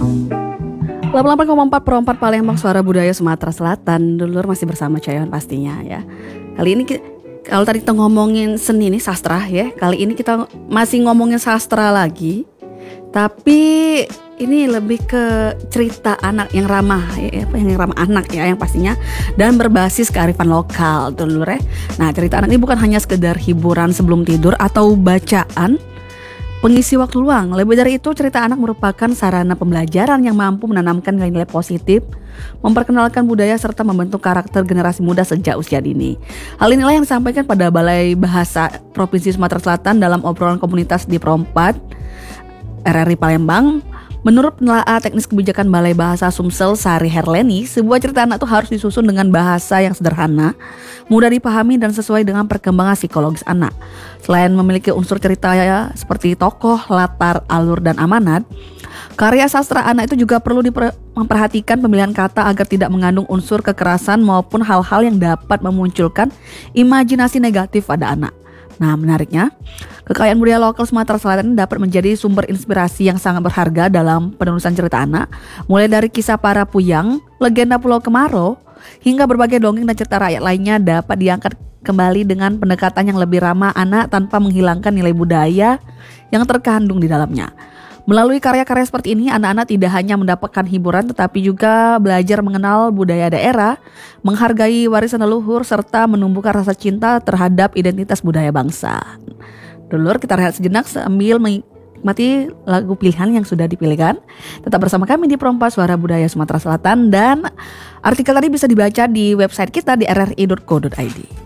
88,4 Palembang, Suara Budaya Sumatera Selatan. Dulur masih bersama Cayon pastinya ya. Kali ini kalau tadi kita ngomongin seni nih, sastra ya. Kali ini kita masih ngomongin sastra lagi. Tapi ini lebih ke cerita anak yang ramah ya, yang ramah anak ya, yang pastinya dan berbasis kearifan lokal, dulur ya. Nah, cerita anak ini bukan hanya sekedar hiburan sebelum tidur atau bacaan pengisi waktu luang. Lebih dari itu, cerita anak merupakan sarana pembelajaran yang mampu menanamkan nilai-nilai positif, memperkenalkan budaya, serta membentuk karakter generasi muda sejak usia dini. Hal inilah yang disampaikan pada Balai Bahasa Provinsi Sumatera Selatan dalam obrolan komunitas di Pro4 RRI Palembang. Menurut penelaah teknis kebijakan Balai Bahasa Sumsel, Sari Herleni, sebuah cerita anak itu harus disusun dengan bahasa yang sederhana, mudah dipahami dan sesuai dengan perkembangan psikologis anak. Selain memiliki unsur cerita seperti tokoh, latar, alur, dan amanat, karya sastra anak itu juga perlu memperhatikan pemilihan kata agar tidak mengandung unsur kekerasan maupun hal-hal yang dapat memunculkan imajinasi negatif pada anak. Nah, menariknya, kekayaan budaya lokal Sumatera Selatan dapat menjadi sumber inspirasi yang sangat berharga dalam penulisan cerita anak, mulai dari kisah para puyang, legenda Pulau Kemaro, hingga berbagai dongeng dan cerita rakyat lainnya dapat diangkat kembali dengan pendekatan yang lebih ramah anak tanpa menghilangkan nilai budaya yang terkandung di dalamnya. Melalui karya-karya seperti ini, anak-anak tidak hanya mendapatkan hiburan tetapi juga belajar mengenal budaya daerah, menghargai warisan leluhur, serta menumbuhkan rasa cinta terhadap identitas budaya bangsa. Dulur, kita rehat sejenak sambil menikmati lagu pilihan yang sudah dipilihkan. Tetap bersama kami di Pro4 Suara Budaya Sumatera Selatan, dan artikel tadi bisa dibaca di website kita di rri.co.id.